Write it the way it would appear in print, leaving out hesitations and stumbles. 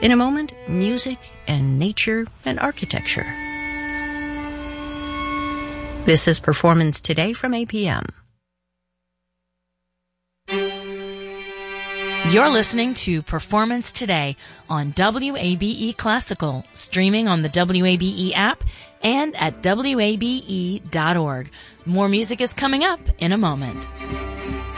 In a moment, music and nature and architecture. This is Performance Today from APM. You're listening to Performance Today on WABE Classical, streaming on the WABE app and at WABE.org. More music is coming up in a moment.